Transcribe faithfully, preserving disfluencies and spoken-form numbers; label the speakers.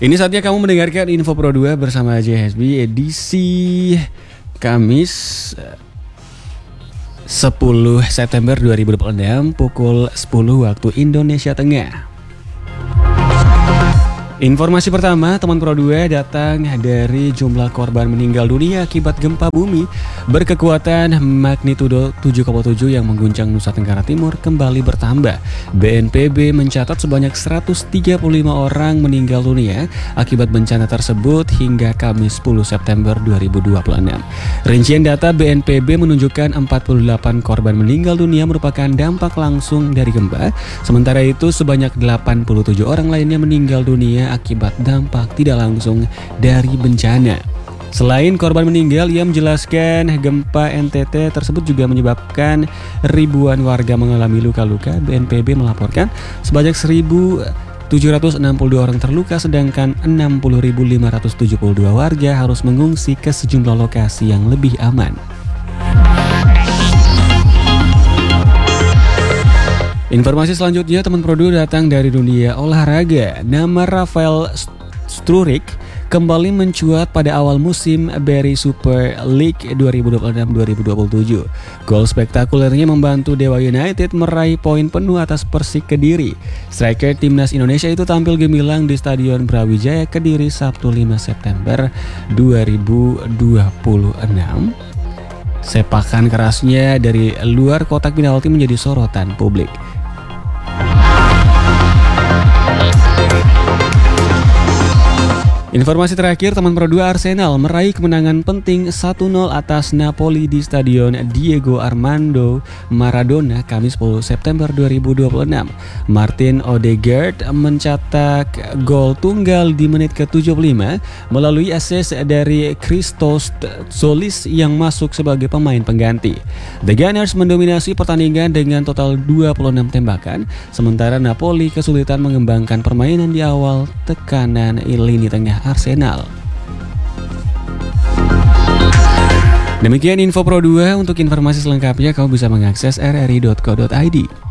Speaker 1: Ini saatnya kamu mendengarkan Info Pro dua bersama J S B edisi Kamis sepuluh September dua ribu dua puluh enam pukul sepuluh waktu Indonesia Tengah. Informasi pertama, teman Pro dua datang dari jumlah korban meninggal dunia akibat gempa bumi berkekuatan magnitudo tujuh koma tujuh yang mengguncang Nusa Tenggara Timur kembali bertambah. B N P B mencatat sebanyak seratus tiga puluh lima orang meninggal dunia akibat bencana tersebut hingga Kamis sepuluh September dua ribu dua puluh enam. Rincian data B N P B menunjukkan empat puluh delapan korban meninggal dunia merupakan dampak langsung dari gempa, sementara itu sebanyak delapan puluh tujuh orang lainnya meninggal dunia akibat dampak tidak langsung dari bencana. Selain korban meninggal, ia menjelaskan gempa N T T tersebut juga menyebabkan ribuan warga mengalami luka-luka. B N P B melaporkan sebanyak seribu tujuh ratus enam puluh dua orang terluka, sedangkan enam puluh ribu lima ratus tujuh puluh dua warga harus mengungsi ke sejumlah lokasi yang lebih aman. Informasi selanjutnya, teman Pro dua datang dari dunia olahraga. Nama Rafael Struijk kembali mencuat pada awal musim Beri Super League dua ribu dua puluh enam dua ribu dua puluh tujuh. Gol spektakulernya membantu Dewa United meraih poin penuh atas Persik Kediri. Striker timnas Indonesia itu tampil gemilang di Stadion Brawijaya Kediri Sabtu lima September dua ribu dua puluh enam. Sepakan kerasnya dari luar kotak penalti menjadi sorotan publik. Informasi terakhir, teman Pro dua, Arsenal meraih kemenangan penting satu nol atas Napoli di Stadion Diego Armando Maradona Kamis sepuluh September dua ribu dua puluh enam. Martin Odegaard mencetak gol tunggal di menit ke tujuh puluh lima melalui assist dari Christos Zolis yang masuk sebagai pemain pengganti. The Gunners mendominasi pertandingan dengan total dua puluh enam tembakan, sementara Napoli kesulitan mengembangkan permainan di awal tekanan lini tengah Arsenal. Demikian Info Pro dua. Untuk informasi selengkapnya kamu bisa mengakses r r i dot co dot i d.